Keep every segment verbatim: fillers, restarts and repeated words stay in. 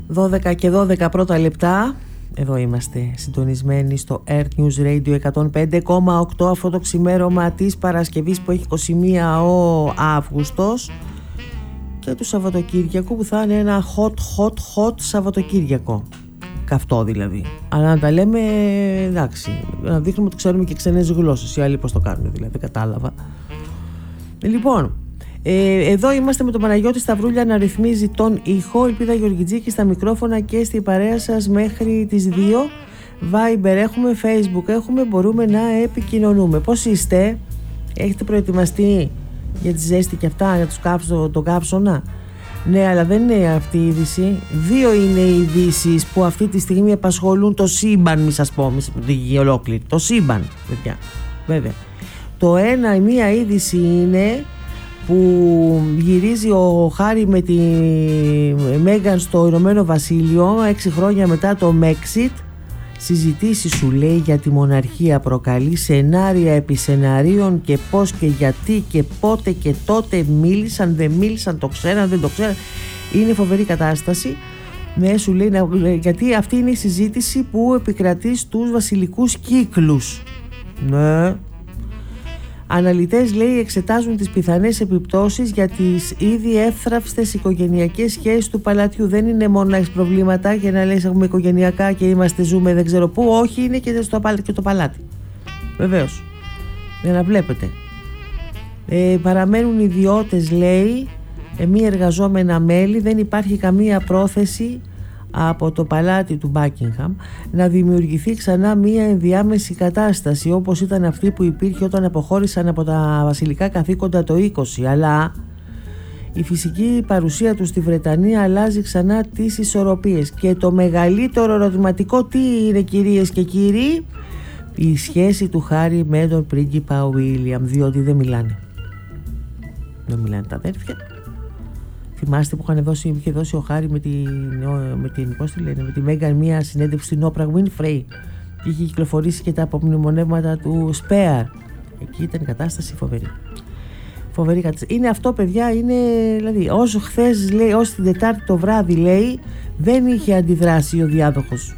δώδεκα και δώδεκα πρώτα λεπτά. Εδώ είμαστε συντονισμένοι στο Earth News Radio εκατόν πέντε κόμμα οκτώ, αυτό το ξημέρωμα της Παρασκευής που έχει είκοσι μία ο Αύγουστος και του Σαββατοκύριακου που θα είναι ένα hot hot hot Σαββατοκύριακο. Καυτό δηλαδή. Αλλά να τα λέμε, εντάξει, να δείχνουμε ότι ξέρουμε και ξένες γλώσσες. Οι άλλοι πώς το κάνουν δηλαδή, δεν κατάλαβα. Λοιπόν, ε, εδώ είμαστε με τον Παναγιώτη Σταυρούλια να ρυθμίζει τον ήχο. Ελπίδα Γεωργιτζίκη στα μικρόφωνα και στην παρέα σας μέχρι τις δύο. Viber έχουμε, Facebook έχουμε, μπορούμε να επικοινωνούμε. Πώς είστε, έχετε προετοιμαστεί για τη ζέστη και αυτά, για τους κάψο, τον κάψωνα? Ναι, αλλά δεν είναι αυτή η είδηση. Δύο είναι οι ειδήσεις που αυτή τη στιγμή απασχολούν το σύμπαν, μη σας πω, μη τη γη ολόκληρη. Το σύμπαν, παιδιά, βέβαια. Το ένα, η μία είδηση είναι που γυρίζει ο Χάρι με τη Μέγαν στο Ηνωμένο Βασίλειο έξι χρόνια μετά το Brexit. Συζητήσεις, σου λέει, για τη μοναρχία προκαλεί, σενάρια επί σεναρίων και πώς και γιατί και πότε και τότε, μίλησαν, δεν μίλησαν, το ξέραν, δεν το ξέραν. Είναι φοβερή κατάσταση. Ναι, σου λέει, γιατί αυτή είναι η συζήτηση που επικρατεί στους βασιλικούς κύκλους. Ναι. Αναλυτές, λέει, εξετάζουν τις πιθανές επιπτώσεις για τις ήδη εύθραυστες οικογενειακές σχέσεις του παλατιού. Δεν είναι μόνο να έχεις προβλήματα και να λες έχουμε οικογενειακά και είμαστε, ζούμε δεν ξέρω πού. Όχι, είναι και, στο, και το παλάτι. Βεβαίως. Για να βλέπετε. Ε, παραμένουν ιδιώτες, λέει, ε, μη εργαζόμενα μέλη. Δεν υπάρχει καμία πρόθεση από το παλάτι του Buckingham να δημιουργηθεί ξανά μία ενδιάμεση κατάσταση όπως ήταν αυτή που υπήρχε όταν αποχώρησαν από τα βασιλικά καθήκοντα το είκοσι, αλλά η φυσική παρουσία του στη Βρετανία αλλάζει ξανά τις ισορροπίες. Και το μεγαλύτερο ερωτηματικό τι είναι, κυρίες και κύριοι? Η σχέση του Χάρι με τον πρίγκιπα Βίλιαμ, διότι δεν μιλάνε δεν μιλάνε τα αδέρφια. Θυμάστε που είχαν δώσει, είχε δώσει ο Χάρι με την, με την, πώς τη λένε, με τη Μέγαν μία συνέντευξη στην Όπρα Winfrey και είχε κυκλοφορήσει και τα απομνημονεύματα του Σπέαρ. Εκεί ήταν η κατάσταση φοβερή. Φοβερή κατάσταση. Είναι αυτό, παιδιά, είναι, δηλαδή, όσο χθες, λέει, ως την Τετάρτη το βράδυ, λέει, δεν είχε αντιδράσει ο διάδοχος.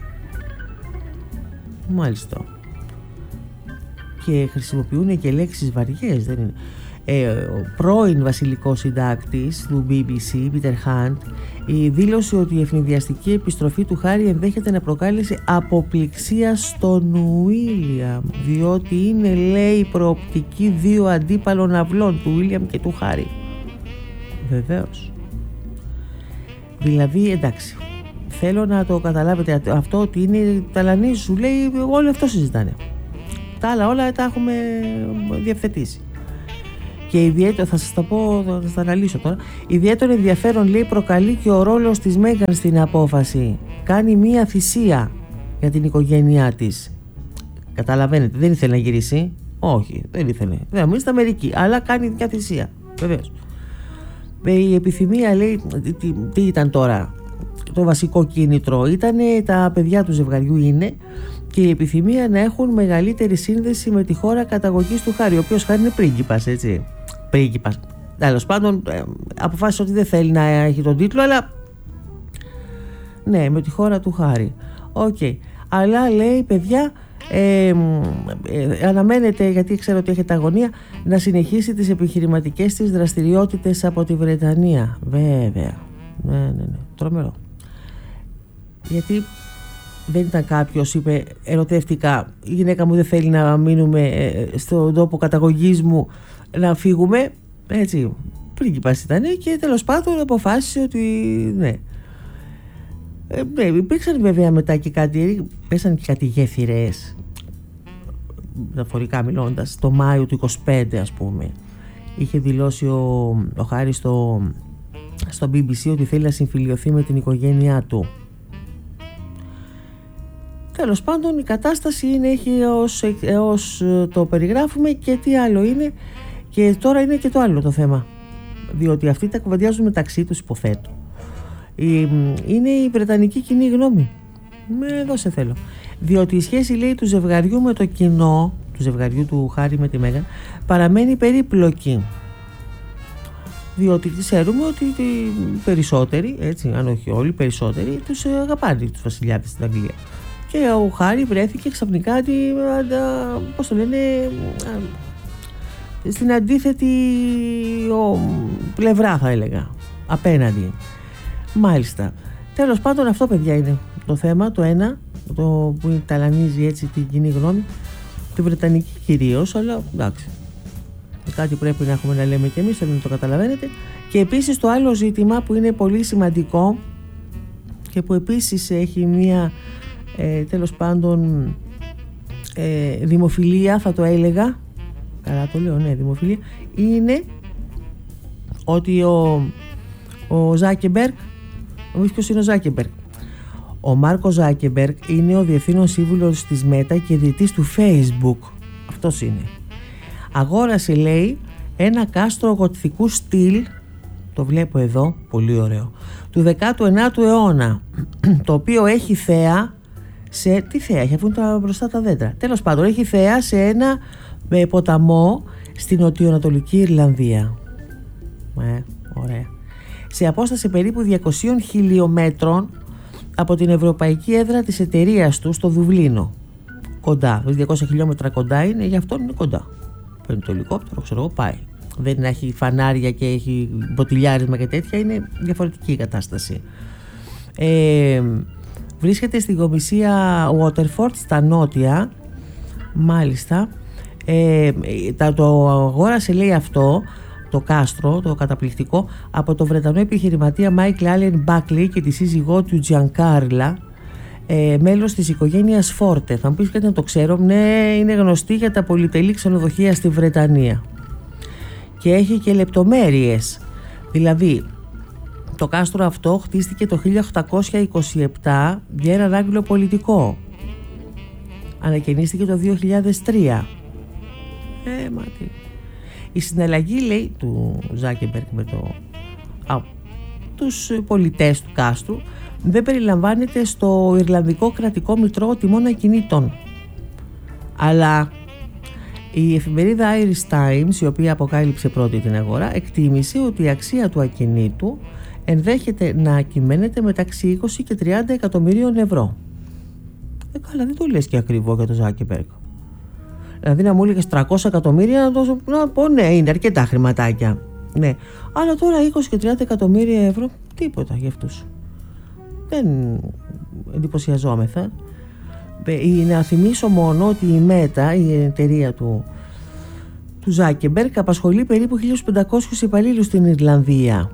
Μάλιστα. Και χρησιμοποιούν και λέξεις βαριές, δεν είναι? Ε, ο πρώην βασιλικός συντάκτης του μπι μπι σι, Peter Hunt, δήλωσε ότι η ευνηδιαστική επιστροφή του Χάρι ενδέχεται να προκάλεσε αποπληξία στον Βίλιαμ, διότι είναι, λέει, προοπτική δύο αντίπαλων αυλών, του Βίλιαμ και του Χάρι. Βεβαίως. Δηλαδή, εντάξει, θέλω να το καταλάβετε αυτό, ότι είναι ταλανί, σου λέει, όλοι αυτό συζητάνε. Τα άλλα όλα τα έχουμε διευθετήσει. Και ιδιαίτερο, θα σας τα πω, θα σας τα αναλύσω τώρα. Ιδιαίτερο ενδιαφέρον, λέει, προκαλεί και ο ρόλος της Μέγαν στην απόφαση. Κάνει μία θυσία για την οικογένειά της. Καταλαβαίνετε, δεν ήθελε να γυρίσει. Όχι, δεν ήθελε. Δεν μείνει στην Αμερική, αλλά κάνει μια θυσία. Βεβαίως. Η επιθυμία, λέει, τι, τι ήταν τώρα το βασικό κίνητρο? Ήταν τα παιδιά του ζευγαριού, είναι, και η επιθυμία να έχουν μεγαλύτερη σύνδεση με τη χώρα καταγωγής του Χάρι, ο οποίος Χάρι είναι πρίγκιπας, έτσι. Πρίγκιπας. Τέλος πάντων, ε, αποφάσισε ότι δεν θέλει να έχει τον τίτλο, αλλά ναι, με τη χώρα του Χάρι. Οκ. Okay. Αλλά, λέει, παιδιά, ε, ε, αναμένεται, γιατί ξέρω ότι έχετε αγωνία, να συνεχίσει τις επιχειρηματικές της δραστηριότητες από τη Βρετανία. Βέβαια. Ναι, ναι, ναι. Τρομερό. Γιατί δεν ήταν κάποιος, είπε ερωτευτικά, η γυναίκα μου δεν θέλει να μείνουμε στον τόπο καταγωγής μου, να φύγουμε, έτσι, πρίγκιπας ήταν, και τέλος πάντων αποφάσισε ότι ναι. Ε, ναι, υπήρξαν βέβαια μετά και κάτι, πέσαν και κάτι γέφυρες, μεταφορικά μιλώντας, το Μάιο του είκοσι πέντε, ας πούμε. Είχε δηλώσει ο, ο Χάρι στο, στο μπι μπι σι ότι θέλει να συμφιλιωθεί με την οικογένειά του. Τέλος πάντων, η κατάσταση είναι, έχει ως, ως το περιγράφουμε, και τι άλλο είναι, και τώρα είναι και το άλλο το θέμα, διότι αυτοί τα κουβεντιάζουν μεταξύ τους, υποθέτω. Η, είναι η βρετανική κοινή γνώμη. Με εδώ σε θέλω. Διότι η σχέση, λέει, του ζευγαριού με το κοινό, του ζευγαριού του Χάρι με τη Μέγαν, παραμένει περίπλοκη. διότι ξέρουμε ότι οι περισσότεροι, έτσι, αν όχι όλοι, οι περισσότεροι τους αγαπάνε τους βασιλιάδες στην Αγγλία. Και ο Χάρη βρέθηκε ξαφνικά τη, πώς το λένε, στην αντίθετη ο, πλευρά, θα έλεγα, απέναντι. Μάλιστα. Τέλος πάντων, αυτό, παιδιά, είναι το θέμα, το ένα, το που ταλανίζει έτσι την κοινή γνώμη, τη Βρετανική κυρίως, αλλά εντάξει, κάτι πρέπει να έχουμε να λέμε και εμείς, δεν το καταλαβαίνετε. Και επίσης το άλλο ζήτημα που είναι πολύ σημαντικό και που επίσης έχει μία ε, τέλος πάντων ε, δημοφιλία, θα το έλεγα, καλά το λέω, ναι, δημοφιλία, είναι ότι ο, ο Ζάκεμπεργκ, νομίζω ποιος είναι ο Ζάκεμπεργκ, ο Μάρκο Ζάκεμπεργκ είναι ο διευθύνων σύμβουλος της Μέτα και ιδρυτής του Facebook. Αυτός είναι. Αγόρασε, λέει, ένα κάστρο γοτθικού στυλ, το βλέπω εδώ, πολύ ωραίο, του δέκατου ενάτου αιώνα, το οποίο έχει θέα σε, τι θέα έχει, αφού είναι τα μπροστά τα δέντρα, τέλος πάντων έχει θέα σε ένα ε, ποταμό στην νοτιοανατολική Ιρλανδία. Ε, ωραία. Σε απόσταση περίπου διακοσίων χιλιόμετρων από την ευρωπαϊκή έδρα της εταιρείας του στο Δουβλίνο. Κοντά, διακόσια χιλιόμετρα κοντά είναι, γι' αυτό είναι κοντά. Παίρνει το ελικόπτερο, ξέρω εγώ, πάει. Δεν έχει φανάρια και έχει μποτιλιάρισμα και τέτοια, είναι διαφορετική η κατάσταση. Ε, βρίσκεται στην κομισία Waterford στα νότια, μάλιστα. Ε, το αγόρασε, λέει, αυτό το κάστρο, το καταπληκτικό, από τον Βρετανό επιχειρηματία Michael Allen Buckley και τη σύζυγό του Giancarla, ε, μέλος της οικογένειας Φόρτε. Θα μου πεις κάτι να το ξέρω, ναι, είναι γνωστή για τα πολυτελή ξενοδοχεία στη Βρετανία και έχει και λεπτομέρειες. Δηλαδή, το κάστρο αυτό χτίστηκε το χίλια οκτακόσια είκοσι επτά για έναν Άγγλο πολιτικό. Ανακαινίστηκε το δύο χιλιάδες τρία. Ε, μα τι. Η συναλλαγή, λέει, του Ζάκεμπεργκ με το, α, τους πολιτές του κάστρου δεν περιλαμβάνεται στο Ιρλανδικό κρατικό μητρό τιμών ακινήτων. Αλλά η εφημερίδα Irish Times, η οποία αποκάλυψε πρώτη την αγορά, εκτίμησε ότι η αξία του ακινήτου ενδέχεται να κυμαίνεται μεταξύ είκοσι και τριάντα εκατομμυρίων ευρώ. Ε, καλά, δεν το λες και ακριβό για το Ζάκεμπεργκ. Δηλαδή να μου έλεγες τριακόσια εκατομμύρια, να, το, να πω ναι, είναι αρκετά χρηματάκια. Ναι. Αλλά τώρα είκοσι και τριάντα εκατομμύρια ευρώ, τίποτα για αυτούς. Δεν εντυπωσιαζόμεθα. Να θυμίσω μόνο ότι η Μέτα, η εταιρεία του, του Ζάκεμπεργκ, απασχολεί περίπου χίλιους πεντακόσιους υπαλλήλους στην Ιρλανδία,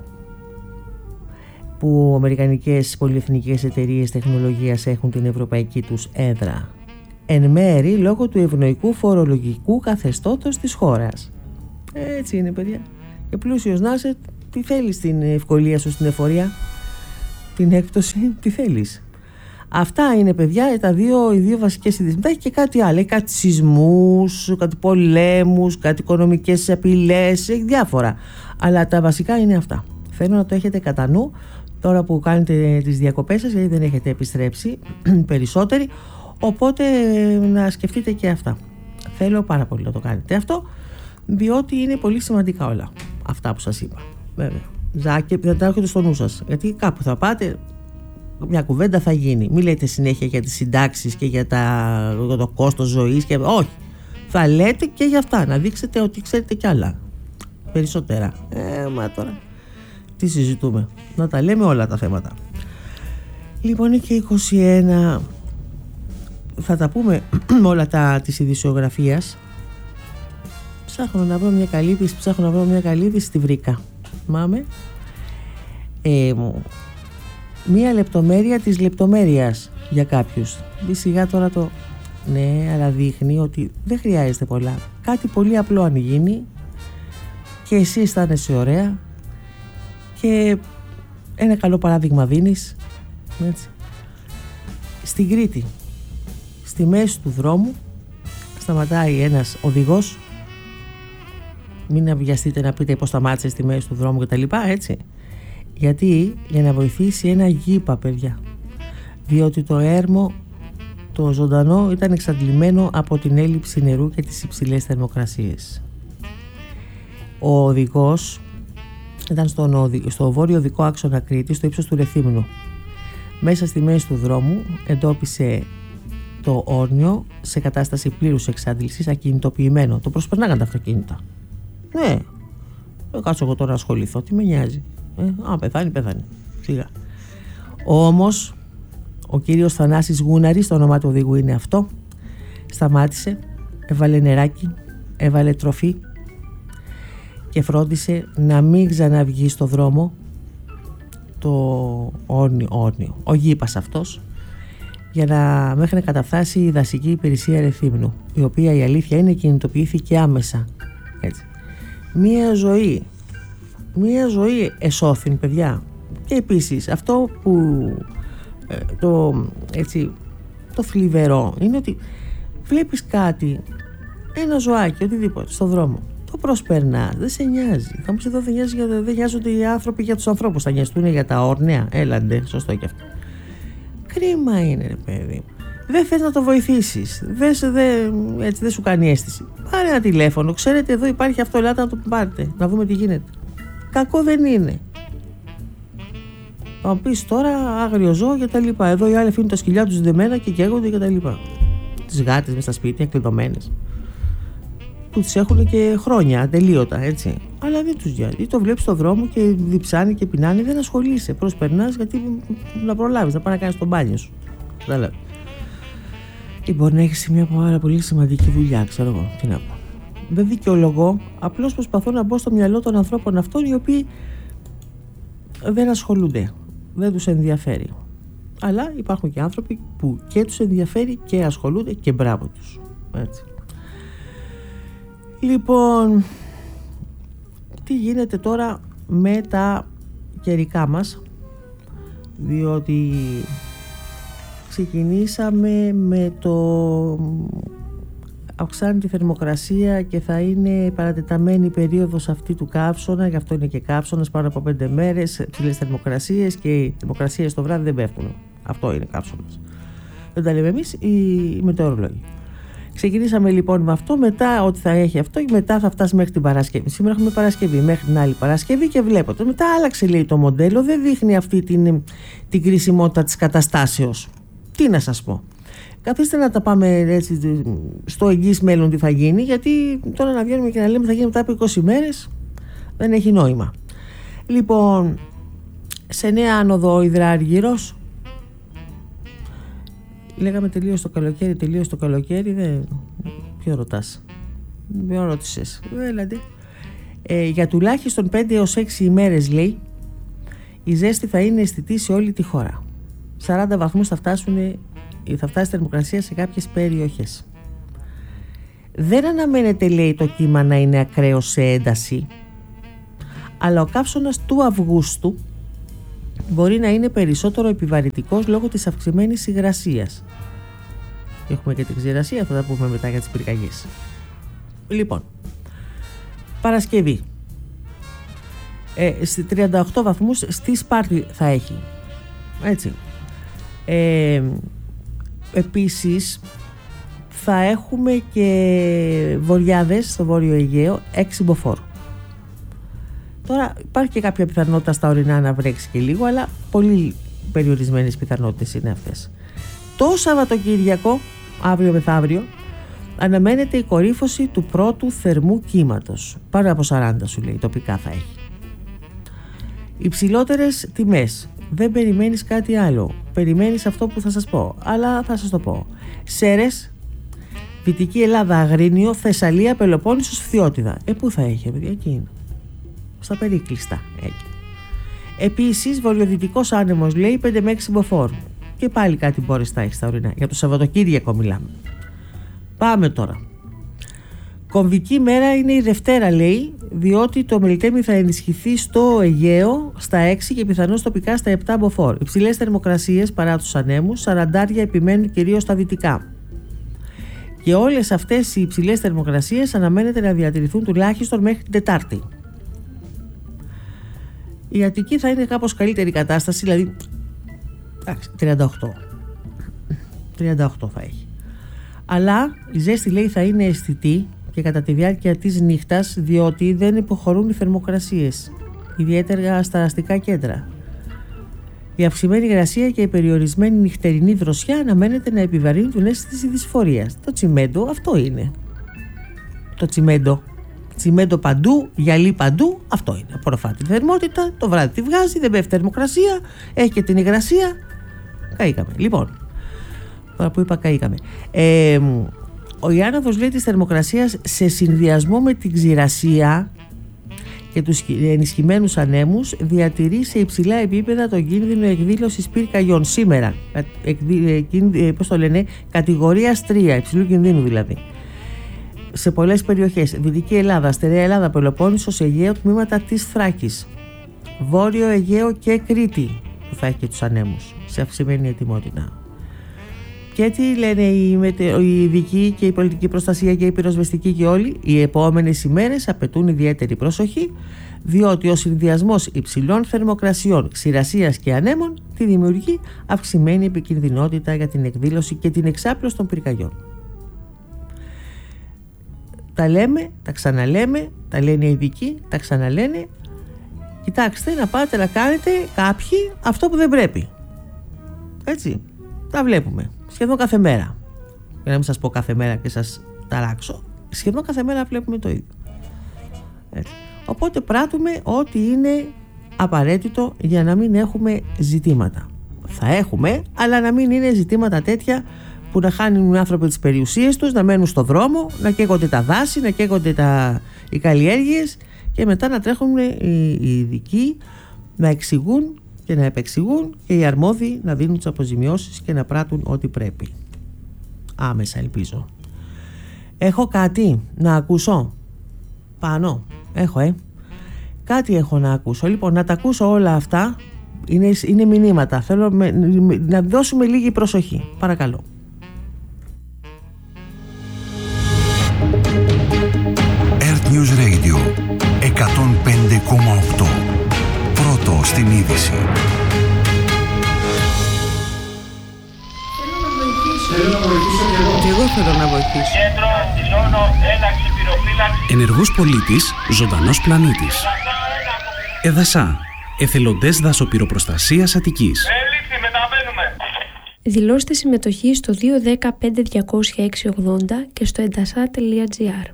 που αμερικανικές πολυεθνικές εταιρείες τεχνολογίας έχουν την ευρωπαϊκή τους έδρα, εν μέρη λόγω του ευνοϊκού φορολογικού καθεστώτος της χώρας. Έτσι είναι, παιδιά. Και πλούσιος να είσαι, τι θέλεις την ευκολία σου στην εφορία, την έκπτωση, τι θέλεις. Αυτά είναι, παιδιά, τα δύο, οι δύο βασικές ειδήσεις. Μετά έχει και κάτι άλλο, έχει κάτι σεισμούς, κάτι πολέμους, κάτι οικονομικές απειλές, έχει διάφορα. Αλλά τα βασικά είναι αυτά. Θέλω να το έχετε κατά νου τώρα που κάνετε τις διακοπές σας, γιατί δεν έχετε επιστρέψει περισσότεροι. Οπότε να σκεφτείτε και αυτά. Θέλω πάρα πολύ να το κάνετε αυτό, διότι είναι πολύ σημαντικά όλα αυτά που σας είπα. Βέβαια. Ζάκε, δεν τα έχετε στο νου σας, γιατί κάπου θα πάτε, μια κουβέντα θα γίνει. Μην λέτε συνέχεια για τις συντάξεις και για, τα, για το κόστος ζωής και... όχι, θα λέτε και για αυτά, να δείξετε ότι ξέρετε κι άλλα περισσότερα. Ε, μα τώρα τι συζητούμε, να τα λέμε όλα τα θέματα. Λοιπόν, είναι και είκοσι ένα. Θα τα πούμε όλα τα της ειδησιογραφίας. Ψάχνω να βρω μια καλή είδηση, ψάχνω να βρω μια καλή είδηση, τη βρήκα. Μάμε. Ε, μια λεπτομέρεια της λεπτομέρειας για κάποιους. Δει σιγά τώρα το... Ναι, αλλά δείχνει ότι δεν χρειάζεται πολλά. Κάτι πολύ απλό αν γίνει και εσύ αισθάνεσαι ωραία και ένα καλό παράδειγμα δίνεις. Έτσι. Στην Κρήτη, στη μέση του δρόμου, σταματάει ένας οδηγός. Μην βιαστείτε να πείτε πως σταμάτησε στη μέση του δρόμου και τα λοιπά, έτσι. Γιατί για να βοηθήσει ένα γήπα, παιδιά, διότι το έρμο το ζωντανό ήταν εξαντλημένο από την έλλειψη νερού και τις υψηλές θερμοκρασίες. Ο οδηγός Ήταν στον, στο βόρειο οδικό άξονα Κρήτης, στο ύψος του Ρεθύμνου. Μέσα στη μέση του δρόμου εντόπισε το όρνιο σε κατάσταση πλήρους εξάντλησης, ακινητοποιημένο. Το προσπερνάγαν τα αυτοκίνητα. Ναι, δεν κάτσω εγώ τώρα να ασχοληθώ, τι με νοιάζει. Ε, α, πεθάνει, πεθάνει. Σιγά. Όμως, ο κύριος Θανάσης Γούναρης, το όνομά του οδηγού είναι αυτό, σταμάτησε, έβαλε νεράκι, έβαλε τροφή και φρόντισε να μην ξαναβγεί στο δρόμο το όρνιο, όρνιο, ο γήπας αυτός, για να μέχρι να καταφτάσει η δασική υπηρεσία Ρεθύμνου, η οποία η αλήθεια είναι κινητοποιήθηκε άμεσα. Έτσι. Μία ζωή, μία ζωή εσώθην, παιδιά. Και επίσης αυτό που ε, το, έτσι, το θλιβερό είναι ότι βλέπεις κάτι, ένα ζωάκι, οτιδήποτε, στον δρόμο. Το προσπερνάς, δεν σε νοιάζει. Θα μου πει εδώ δεν, νοιάζει, δεν νοιάζονται οι άνθρωποι για τους ανθρώπους, θα νοιαστούν για τα όρνια. Έλαντε, σωστό και αυτό. Κρίμα είναι, ρε παιδί. Δεν θες να το βοηθήσεις. Δεν δε, δε σου κάνει αίσθηση. Πάρε ένα τηλέφωνο. Ξέρετε, εδώ υπάρχει αυτό. Ελάτε να το πάρετε. Να δούμε τι γίνεται. Κακό δεν είναι. Θα μου πεις τώρα άγριο ζώο και τα λοιπά. Εδώ οι άλλοι αφήνουν τα σκυλιά τους δεμένα και καίγονται και τα λοιπά. Τις γάτες μες στα σπίτια, κλειδωμένες. Που τις έχουν και χρόνια, ατελείωτα, έτσι. Αλλά δεν τους νοιάζει. Το βλέπεις στον δρόμο και διψάνει και πεινάνε, δεν ασχολείσαι. Προσπερνάς γιατί να προλάβεις, να πάει να κάνεις το μπάνιο σου. Κατάλαβε. Ή μπορεί να έχεις μια πάρα πολύ σημαντική δουλειά, ξέρω εγώ. Τι να πω. Δεν δικαιολογώ, απλώς προσπαθώ να μπω στο μυαλό των ανθρώπων αυτών οι οποίοι δεν ασχολούνται. Δεν τους ενδιαφέρει. Αλλά υπάρχουν και άνθρωποι που και τους ενδιαφέρει και ασχολούνται και μπράβο τους. Έτσι. Λοιπόν, τι γίνεται τώρα με τα καιρικά μας, διότι ξεκινήσαμε με το αυξάνει τη θερμοκρασία και θα είναι παρατεταμένη η περίοδος αυτή του καύσωνα, γι' αυτό είναι και καύσωνας πάνω από πέντε μέρες, ψηλές θερμοκρασίες και οι θερμοκρασίες το βράδυ δεν πέφτουν. Αυτό είναι καύσωνας. Δεν τα λέμε εμείς, οι μετεωρολόγοι. Ξεκινήσαμε λοιπόν με αυτό, μετά ότι θα έχει αυτό και μετά θα φτάσει μέχρι την Παρασκευή. Σήμερα έχουμε Παρασκευή, μέχρι την άλλη Παρασκευή και βλέπετε. Μετά άλλαξε λέει το μοντέλο, δεν δείχνει αυτή την, την κρισιμότητα της καταστάσεως. Τι να σας πω. Καθίστε να τα πάμε έτσι, στο εγγύς μέλλον τι θα γίνει, γιατί τώρα να βγαίνουμε και να λέμε θα γίνει μετά από είκοσι μέρες δεν έχει νόημα. Λοιπόν, σε Νέα Άνοδο Υδράργυρος, λέγαμε τελείως το καλοκαίρι, τελείως το καλοκαίρι, δεν... ποιο ρωτάς, ποιο ρώτησες, δηλαδή. Ε, για τουλάχιστον πέντε έως έξι ημέρες λέει η ζέστη θα είναι αισθητή σε όλη τη χώρα. σαράντα βαθμούς θα φτάσουν, θα φτάσει η θερμοκρασία σε κάποιες περιοχές. Δεν αναμένεται λέει το κύμα να είναι ακραίο σε ένταση, αλλά ο καύσωνας του Αυγούστου μπορεί να είναι περισσότερο επιβαρυτικός λόγω της αυξημένης υγρασίας. Έχουμε και την ξηρασία, θα τα πούμε μετά για τις πυρκαγιές. Λοιπόν, Παρασκευή. Ε, στις τριάντα οκτώ βαθμούς στη Σπάρτη θα έχει. Έτσι. Ε, επίσης θα έχουμε και βοριάδες στο Βόρειο Αιγαίο, έξι μποφόρ. Τώρα υπάρχει και κάποια πιθανότητα στα ορεινά να βρέξει και λίγο, αλλά πολύ περιορισμένες πιθανότητες είναι αυτές. Το Σαββατοκύριακο, αύριο μεθαύριο, αναμένεται η κορύφωση του πρώτου θερμού κύματος. Πάνω από σαράντα σου λέει, τοπικά θα έχει. Υψηλότερες τιμές. Δεν περιμένεις κάτι άλλο. Περιμένεις αυτό που θα σας πω, αλλά θα σας το πω. Σέρες, Δυτική Ελλάδα Αγρίνιο, Θεσσαλία, Πελοπόννησος, Φθιώτιδα. Ε, πού θα έχει, παιδιά, εκεί είναι. Στα περίκλειστα εκεί. Επίσης, βορειοδυτικός άνεμος λέει πέντε με έξι μποφόρ. Και πάλι κάτι μπορείς θα έχει στα ορεινά. Για το Σαββατοκύριακο μιλάμε. Πάμε τώρα. Κομβική μέρα είναι η Δευτέρα λέει, διότι το Μελιτέμι θα ενισχυθεί στο Αιγαίο στα έξι και πιθανώς τοπικά στα επτά μποφόρ. Υψηλές θερμοκρασίες παρά τους ανέμους, σαραντάρια επιμένουν κυρίως στα δυτικά. Και όλες αυτές οι υψηλές θερμοκρασίες αναμένεται να διατηρηθούν τουλάχιστον μέχρι την Τετάρτη. Η Αττική θα είναι κάπως καλύτερη κατάσταση, δηλαδή τριάντα οκτώ. τριάντα οκτώ θα έχει. Αλλά η ζέστη λέει θα είναι αισθητή και κατά τη διάρκεια της νύχτας, διότι δεν υποχωρούν οι θερμοκρασίες. ιδιαίτερα στα αστικά κέντρα. Η αυξημένη υγρασία και η περιορισμένη νυχτερινή δροσιά αναμένεται να επιβαρύνουν την αίσθηση δυσφορίας. Το τσιμέντο αυτό είναι. Το τσιμέντο. Τσιμέντο παντού, γυαλί παντού, αυτό είναι. Απορροφά τη θερμότητα, το βράδυ τη βγάζει, δεν πέφτει θερμοκρασία, έχει και την υγρασία. Καήκαμε. Λοιπόν, τώρα που είπα καήκαμε. Ε, ο άνοδος, λέει, της θερμοκρασίας σε συνδυασμό με την ξηρασία και τους ενισχυμένους ανέμους διατηρεί σε υψηλά επίπεδα το κίνδυνο εκδήλωσης πυρκαγιών σήμερα. Πώς το λένε, κατηγορίας τρία, υψηλού κινδύνου δηλαδή. Σε πολλές περιοχές, Δυτική Ελλάδα, Στερεά Ελλάδα, Πελοπόννησος, Αιγαίο, τμήματα της Θράκης, Βόρειο Αιγαίο και Κρήτη, που θα έχει και τους ανέμους σε αυξημένη ετοιμότητα. Και τι λένε οι, μετε... οι ειδικοί και η πολιτική προστασία και η πυροσβεστική και όλοι? Οι επόμενες ημέρες απαιτούν ιδιαίτερη προσοχή, διότι ο συνδυασμός υψηλών θερμοκρασιών, ξηρασίας και ανέμων τη δημιουργεί αυξημένη επικινδυνότητα για την εκδήλωση και την εξάπλωση των πυρκαγιών. Τα λέμε, τα ξαναλέμε, τα λένε οι ειδικοί, τα ξαναλένε. Κοιτάξτε, να πάτε να κάνετε κάποιοι αυτό που δεν πρέπει. Έτσι, τα βλέπουμε σχεδόν κάθε μέρα. Για να μην σας πω κάθε μέρα και σας ταράξω, σχεδόν κάθε μέρα βλέπουμε το ίδιο. Έτσι. Οπότε πράττουμε ό,τι είναι απαραίτητο για να μην έχουμε ζητήματα. Θα έχουμε, αλλά να μην είναι ζητήματα τέτοια που να χάνουν οι άνθρωποι τις περιουσίες τους, να μένουν στο δρόμο, να καίγονται τα δάση, να καίγονται τα... οι καλλιέργειες και μετά να τρέχουν οι, οι ειδικοί να εξηγούν και να επεξηγούν και οι αρμόδιοι να δίνουν τις αποζημιώσεις και να πράττουν ό,τι πρέπει. Άμεσα ελπίζω. Έχω κάτι να ακούσω πάνω. Έχω ε Κάτι έχω να ακούσω. Λοιπόν, να τα ακούσω όλα αυτά. Είναι, είναι μηνύματα. Θέλω με, να δώσουμε λίγη προσοχή. Παρακαλώ. Earth News Radio εκατόν πέντε κόμμα οκτώ. Πρώτο στην είδηση. Θέλω να βοηθήσω και εγώ. Και εγώ θέλω να βοηθήσω. Κέντρο Ζώνο Ένταξη Πυροφύλαξη. Ενεργός πολίτης, ζωντανός πλανήτης. Εδασά. Εθελοντές δασοπυροπροστασίας Αττικής. Έληξη, μεταβαίνουμε. Δηλώστε συμμετοχή στο δύο ένα μηδέν πέντε διακόσια έξι ογδόντα και στο εντασά τελεία τζι άρ.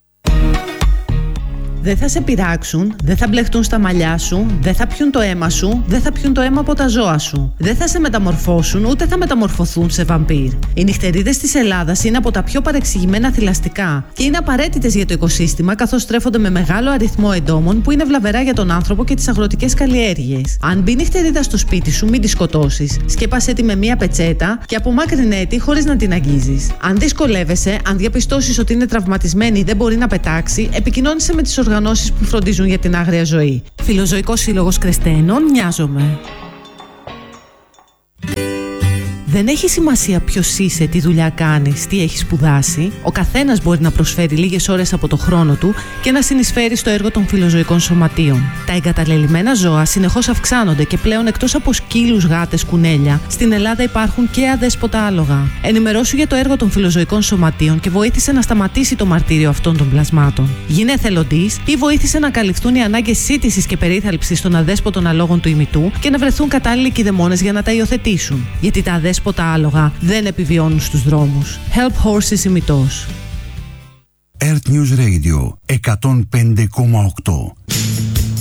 Δεν θα σε πειράξουν, δεν θα μπλεχτούν στα μαλλιά σου, δεν θα πιούν το αίμα σου, δεν θα πιούν το αίμα από τα ζώα σου. Δεν θα σε μεταμορφώσουν, ούτε θα μεταμορφωθούν σε βαμπύρ. Οι νυχτερίδες της Ελλάδας είναι από τα πιο παρεξηγημένα θηλαστικά και είναι απαραίτητες για το οικοσύστημα, καθώς στρέφονται με μεγάλο αριθμό εντόμων που είναι βλαβερά για τον άνθρωπο και τις αγροτικές καλλιέργειες. Αν μπει νυχτερίδα στο σπίτι σου, μην τη σκοτώσεις. Σκέπασέ τη με μία πετσέτα και απομάκρυνέ τη χωρίς να την αγγίζεις. Αν δυσκολεύεσαι, αν διαπιστώσεις ότι είναι τραυματισμένη ή δεν μπορεί να πετάξει, επικοινώνησε με τις οργανώσεις που φροντίζουν για την άγρια ζωή. Φιλοζωικός Σύλλογος Κρεστένων, Νοιάζομαι. Δεν έχει σημασία ποιος είσαι, τι δουλειά κάνεις, τι έχεις σπουδάσει. Ο καθένας μπορεί να προσφέρει λίγες ώρες από το χρόνο του και να συνεισφέρει στο έργο των φιλοζωικών σωματείων. Τα εγκαταλελειμμένα ζώα συνεχώς αυξάνονται και πλέον, εκτός από σκύλους, γάτες, κουνέλια, στην Ελλάδα υπάρχουν και αδέσποτα άλογα. Ενημερώσου για το έργο των φιλοζωικών σωματείων και βοήθησε να σταματήσει το μαρτύριο αυτών των πλασμάτων. Γίνε εθελοντής ή βοήθησε να καλυφθούν οι ανάγκες σύτησης και περίθαλψης των αδέσποτων αλόγων του ημιτού και να βρεθούν κατάλληλοι κηδεμόνες για να τα υιοθετήσουν. Γιατί τα αδέσποτα τα άλογα δεν επιβιώνουν στους δρόμους. Help Horses ημιτός. Earth News Radio εκατόν πέντε κόμμα οκτώ.